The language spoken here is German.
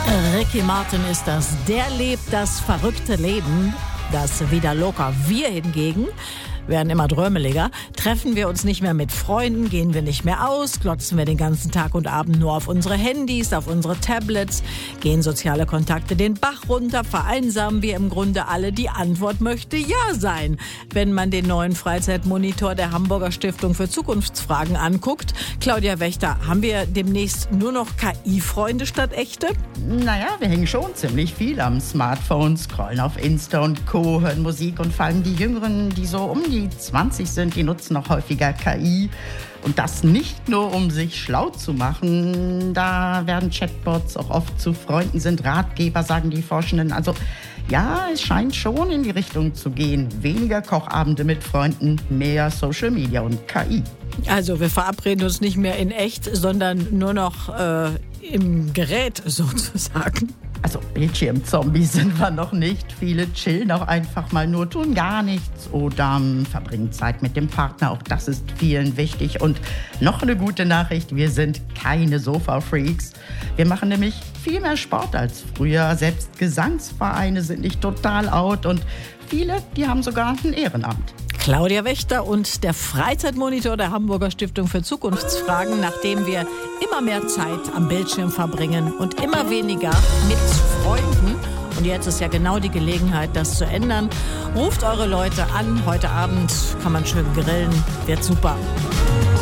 Ricky Martin ist das. Der lebt das verrückte Leben, das wieder locker. Wir hingegen werden immer drömeliger. Treffen wir uns nicht mehr mit Freunden, gehen wir nicht mehr aus, glotzen wir den ganzen Tag und Abend nur auf unsere Handys, auf unsere Tablets, gehen soziale Kontakte den Bach runter, vereinsamen wir im Grunde alle. Die Antwort möchte ja sein, wenn man den neuen Freizeitmonitor der Hamburger Stiftung für Zukunftsfragen anguckt. Claudia Wächter, haben wir demnächst nur noch KI-Freunde statt echte? Naja, wir hängen schon ziemlich viel am Smartphone, scrollen auf Insta und Co., hören Musik und vor allem die Jüngeren, die so um die 20 sind, die nutzen noch häufiger KI. Und das nicht nur, um sich schlau zu machen. Da werden Chatbots auch oft zu Freunden, sind Ratgeber, sagen die Forschenden. Also ja, es scheint schon in die Richtung zu gehen. Weniger Kochabende mit Freunden, mehr Social Media und KI. Also wir verabreden uns nicht mehr in echt, sondern nur noch im Gerät sozusagen. Also Bildschirmzombies sind wir noch nicht. Viele chillen auch einfach mal nur, tun gar nichts oder verbringen Zeit mit dem Partner. Auch das ist vielen wichtig. Und noch eine gute Nachricht, wir sind keine Sofa-Freaks. Wir machen nämlich viel mehr Sport als früher. Selbst Gesangsvereine sind nicht total out und viele, die haben sogar ein Ehrenamt. Claudia Wächter und der Freizeitmonitor der Hamburger Stiftung für Zukunftsfragen, nachdem wir immer mehr Zeit am Bildschirm verbringen und immer weniger mit Freunden. Und jetzt ist ja genau die Gelegenheit, das zu ändern. Ruft eure Leute an. Heute Abend kann man schön grillen. Wird super.